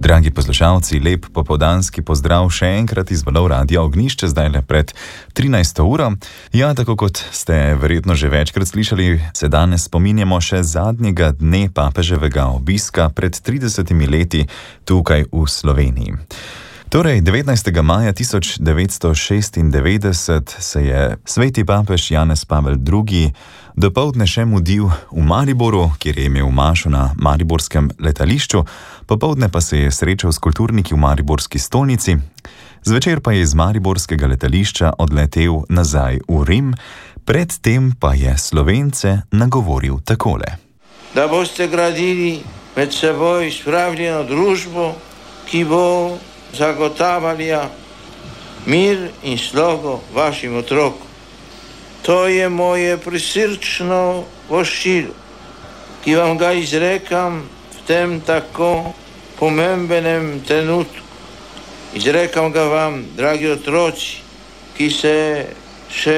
Dragi poslušalci, lep popoldanski pozdrav še enkrat iz valov Radia Ognjišče, zdaj le pred 13. uro. Ja, tako kot ste verjetno že večkrat slišali, se danes spominjamo še zadnjega dne papeževega obiska pred 30 leti tukaj v Sloveniji. Torej, 19. maja 1996 se je sveti papež Janez Pavel II. Dopoldne še mudil v Mariboru, kjer je imel mašo na mariborskem letališču, popoldne pa se je srečal s kulturniki v mariborski stolnici, zvečer pa je iz mariborskega letališča odletel nazaj v Rim, predtem pa je Slovence nagovoril takole. Da boste gradili med seboj spravljeno družbo, ki bo zagotavljala mir in slogo vašim otrokom. To je moje prisrčno voščilo, ki vam ga izrekam v tem tako pomembenem trenutku. Izrekam ga vam, dragi otroci, ki se še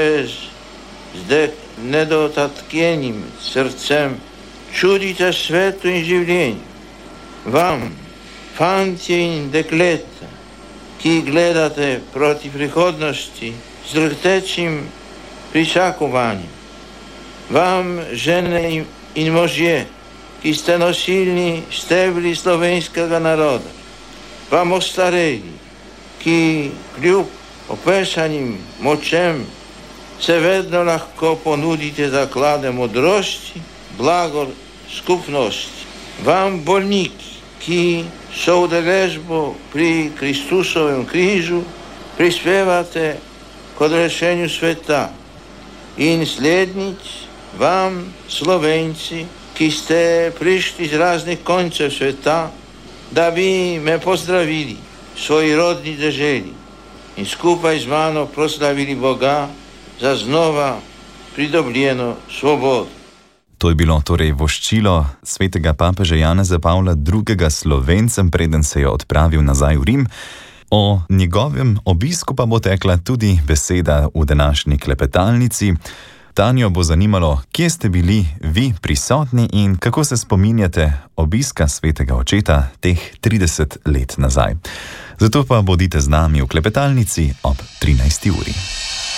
z nedotatkenim srcem čudite svetu in življenju. Vam, fantje in dekleta, ki gledate proti prihodnosti z drhtečim pričakovanjem. Vam, žene in možje, ki ste nosilni stebli slovenskega naroda. Vam, ostareli, ki kljub opešanim močem se vedno lahko ponudite zaklade modrosti, blagor skupnosti. Vam, bolniki, ki so udeležbo pri Kristusovem križu prispevate k odrešenju sveta. In slednjič, vam, Slovenci, ki ste prišli z raznih koncev sveta, da bi me pozdravili v svoji rodni deželi in skupaj z mano proslavili Boga za znova pridobljeno svobodo. To je bilo torej voščilo svetega papeža Janeza Pavla II. Slovencem, preden se je odpravil nazaj v Rim. O njegovem obisku pa bo tekla tudi beseda v današnji klepetalnici. Tanjo bo zanimalo, kje ste bili vi prisotni in kako se spominjate obiska svetega očeta teh 30 let nazaj. Zato pa bodite z nami v klepetalnici ob 13. uri.